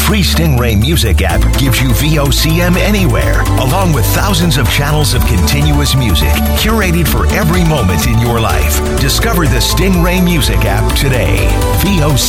free Stingray Music app gives you VOCM anywhere, along with thousands of channels of continuous music, curated for every moment in your life. Discover the Stingray Music app today. VOCM.